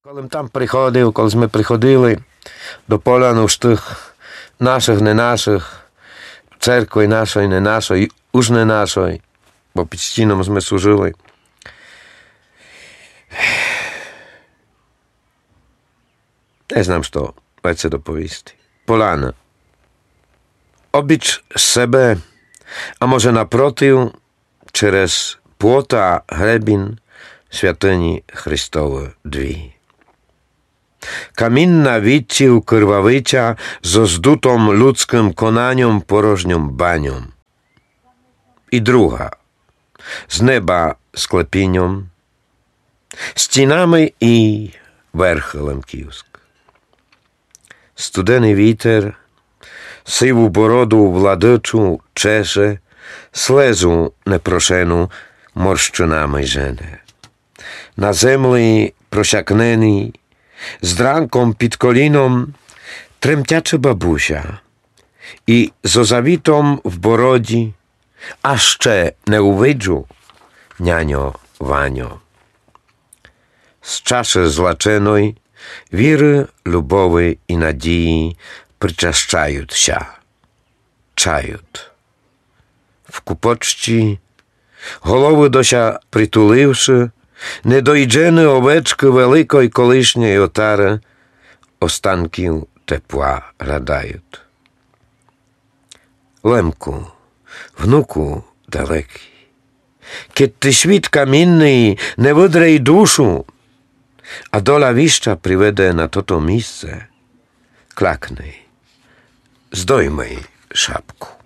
Коли там приходив, коли ми приходили до поляну ж тих наших, не наших, церкви нашої, не нашої, уж не нашої, бо під стіном ми служили. Не знам, що це доповісти. Поляна. Обіч себе, a może naprotiv, через płota hrebin świątyni Chrystowe drzwi. Камінна відтів кривавиця зо здутом людським конанням порожнім баням. І друга, з неба склепінням, стінами і верхелем ківськ. Студений вітер сиву бороду владичу чеше, слезу непрошену морщинами жене. На землі просякнений, з дранком під коліном тремтяча бабуся і з озавітом в бороді, а ще не увиджу няньо Ваньо. З чаші злаченої віри, любові і надії причащаються, чають. В купочці, голови дося притуливши, недоїджені овечки великої колишньої отари останків тепла радають. Лемку, внуку далекий, кід ти світ камінний не видрей душу, а доля віща приведе на тото місце, клакни, здоймай шапку.